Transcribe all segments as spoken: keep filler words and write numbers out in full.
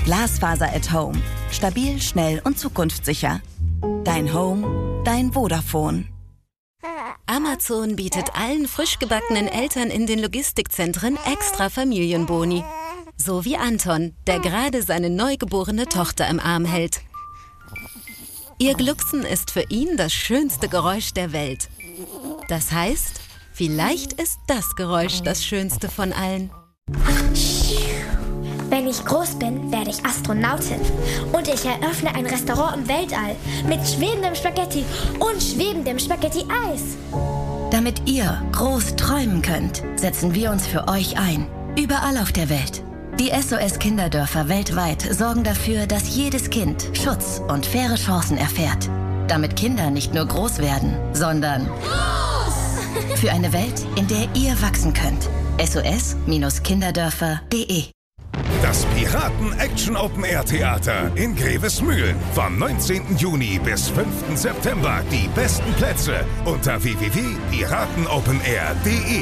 Glasfaser at Home. Stabil, schnell und zukunftssicher. Dein Home, dein Vodafone. Amazon bietet allen frisch gebackenen Eltern in den Logistikzentren extra Familienboni. So wie Anton, der gerade seine neugeborene Tochter im Arm hält. Ihr Glucksen ist für ihn das schönste Geräusch der Welt. Das heißt, vielleicht ist das Geräusch das schönste von allen. Wenn ich groß bin, werde ich Astronautin. Und ich eröffne ein Restaurant im Weltall mit schwebendem Spaghetti und schwebendem Spaghetti-Eis. Damit ihr groß träumen könnt, setzen wir uns für euch ein. Überall auf der Welt. Die S O S-Kinderdörfer weltweit sorgen dafür, dass jedes Kind Schutz und faire Chancen erfährt. Damit Kinder nicht nur groß werden, sondern groß! Für eine Welt, in der ihr wachsen könnt. S O S Kinderdörfer punkt de Das Piraten-Action-Open-Air-Theater in Grevesmühlen. Vom neunzehnten Juni bis fünften September. Die besten Plätze unter w w w punkt piraten open air punkt de.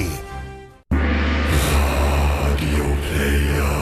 Radio Player.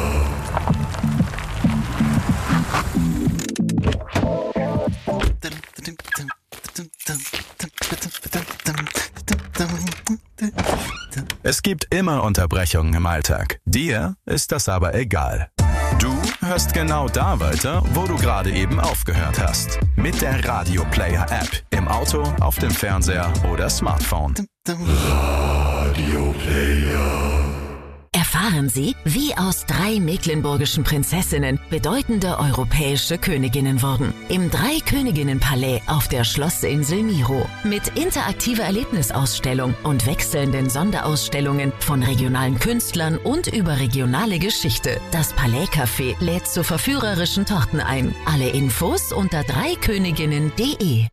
Es gibt immer Unterbrechungen im Alltag. Dir ist das aber egal. Du hörst genau da weiter, wo du gerade eben aufgehört hast. Mit der Radio Player App. Im Auto, auf dem Fernseher oder Smartphone. Radio Player. Erfahren Sie, wie aus drei mecklenburgischen Prinzessinnen bedeutende europäische Königinnen wurden. Im Drei-Königinnen-Palais auf der Schlossinsel Miro. Mit interaktiver Erlebnisausstellung und wechselnden Sonderausstellungen von regionalen Künstlern und überregionale Geschichte. Das Palais-Café lädt zu verführerischen Torten ein. Alle Infos unter dreiköniginnen punkt de.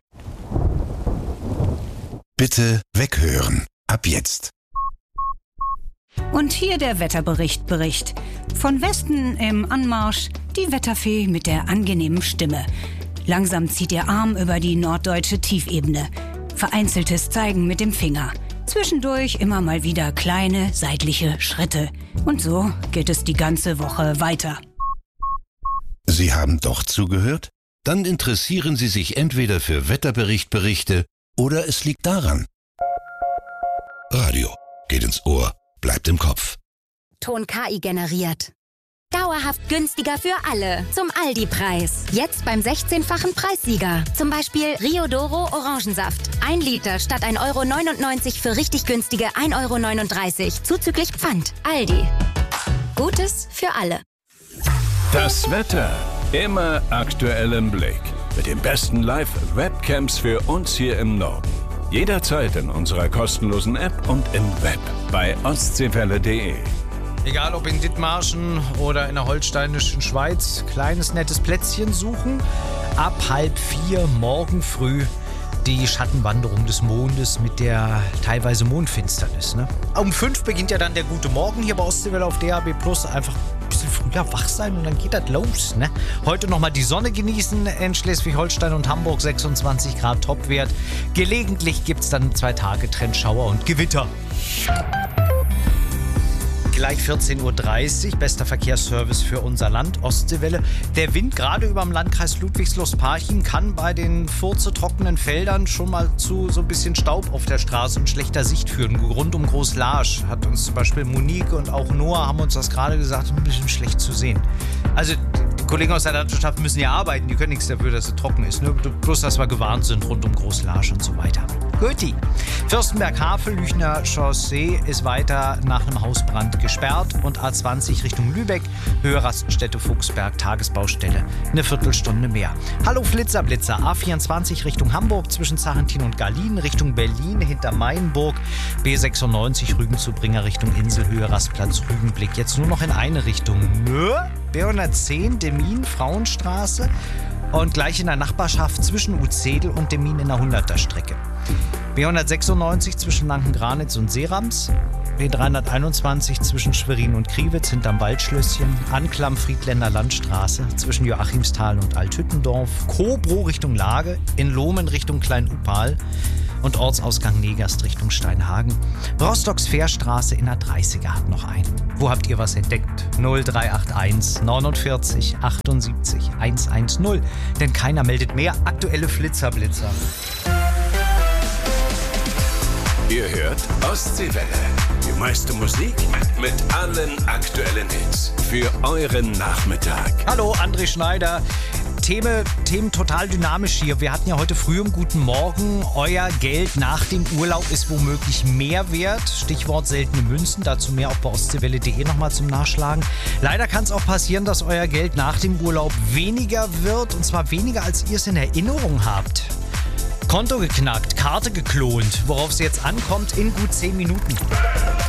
Bitte weghören. Ab jetzt. Und hier der Wetterbericht Bericht. Von Westen im Anmarsch die Wetterfee mit der angenehmen Stimme. Langsam zieht ihr Arm über die norddeutsche Tiefebene. Vereinzeltes Zeigen mit dem Finger. Zwischendurch immer mal wieder kleine seitliche Schritte. Und so geht es die ganze Woche weiter. Sie haben doch zugehört? Dann interessieren Sie sich entweder für Wetterbericht-Berichte oder es liegt daran. Radio geht ins Ohr. Bleibt im Kopf. Ton K I generiert. Dauerhaft günstiger für alle. Zum Aldi-Preis. Jetzt beim sechzehnfachen Preissieger. Zum Beispiel Rio Doro Orangensaft. Ein Liter statt ein Euro neunundneunzig für richtig günstige ein Euro neununddreißig. Zuzüglich Pfand. Aldi. Gutes für alle. Das Wetter. Immer aktuell im Blick. Mit den besten Live-Webcams für uns hier im Norden. Jederzeit in unserer kostenlosen App und im Web bei ostseewelle punkt de. Egal ob in Dithmarschen oder in der holsteinischen Schweiz, kleines nettes Plätzchen suchen. Ab halb vier morgen früh die Schattenwanderung des Mondes mit der teilweise Mondfinsternis. Ne? Um fünf beginnt ja dann der gute Morgen hier bei Ostseewelle auf D A B plus. Einfach ein bisschen früher wach sein und dann geht das los. Ne? Heute nochmal die Sonne genießen in Schleswig-Holstein und Hamburg, sechsundzwanzig Grad Topwert. Gelegentlich gibt es dann zwei Tage Trendschauer und Gewitter. Gleich vierzehn Uhr dreißig, bester Verkehrsservice für unser Land, Ostseewelle. Der Wind gerade über dem Landkreis Ludwigslust-Parchim kann bei den furzetrockenen Feldern schon mal zu so ein bisschen Staub auf der Straße und schlechter Sicht führen. Rund um Groß-Laasch hat uns zum Beispiel Monique und auch Noah haben uns das gerade gesagt, ein bisschen schlecht zu sehen. Also die Kollegen aus der Landwirtschaft müssen ja arbeiten, die können nichts dafür, dass es trocken ist. Ne? Bloß, dass wir gewarnt sind rund um Groß-Laasch und so weter. Guti. Fürstenberg-Havel, Lüchner Chaussee ist weiter nach einem Hausbrand gesperrt und A zwanzig Richtung Lübeck, Höhe Raststätte Fuchsberg, Tagesbaustelle, eine Viertelstunde mehr. Hallo Flitzerblitzer, A vierundzwanzig Richtung Hamburg zwischen Zachentin und Garlin, Richtung Berlin hinter Mainburg, B sechsundneunzig Rügen zu Bringer Richtung Insel, Höhe Rastplatz Rügenblick, jetzt nur noch in eine Richtung. Nö, B hundertzehn Demmin, Frauenstraße und gleich in der Nachbarschaft zwischen Uzedel und Demmin in der hunderter Strecke. B hundertsechsundneunzig zwischen Lanken-Granitz und Seerams, B dreihunderteinundzwanzig zwischen Schwerin und Kriwitz hinterm Waldschlösschen, Anklam Friedländer Landstraße zwischen Joachimsthal und Althüttendorf, Kobro Richtung Lage, in Lohmen Richtung Klein-Upal und Ortsausgang Negast Richtung Steinhagen. Rostocks Fährstraße in der dreißiger hat noch einen. Wo habt ihr was entdeckt? null drei acht eins neunundvierzig achtundsiebzig hundertzehn. Denn keiner meldet mehr. Aktuelle Flitzerblitzer. Ihr hört Ostseewelle. Die meiste Musik mit allen aktuellen Hits. Für euren Nachmittag. Hallo, André Schneider. Themen, Themen total dynamisch hier. Wir hatten ja heute früh im Guten Morgen, euer Geld nach dem Urlaub ist womöglich mehr wert. Stichwort seltene Münzen, dazu mehr auch bei ostseewelle punkt de nochmal zum Nachschlagen. Leider kann es auch passieren, dass euer Geld nach dem Urlaub weniger wird, und zwar weniger, als ihr es in Erinnerung habt. Konto geknackt, Karte geklont. Worauf es jetzt ankommt, in gut zehn Minuten.